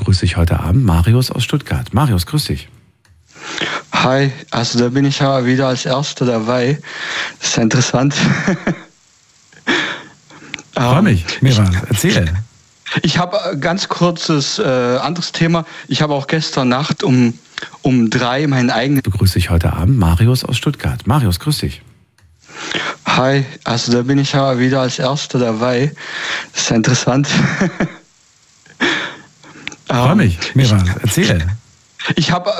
begrüße ich heute Abend Marius aus Stuttgart. Marius, grüß dich. Hi, also da bin ich ja wieder als Erster dabei. Das ist ja interessant. Freue mich, Mira, erzähl. Ich habe ganz kurzes anderes Thema. Ich habe auch gestern Nacht um 3 meinen eigenen... Begrüße ich heute Abend Marius aus Stuttgart. Marius, grüß dich. Hi, also da bin ich ja wieder als Erster dabei. Das ist ja interessant. Freue mich, Mira, erzähl. Ich habe